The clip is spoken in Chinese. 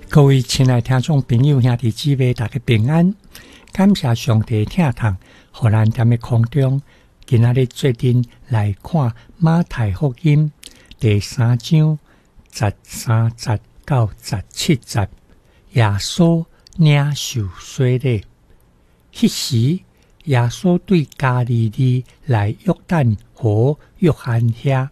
各位亲爱听众朋友兄弟姊妹，大家平安！感谢上帝疼痛，互咱踮咧空中，今仔日决定来看马太福音第3章13节到17节。耶稣领受洗礼。迄时，耶稣对加利利来约旦河约翰遐，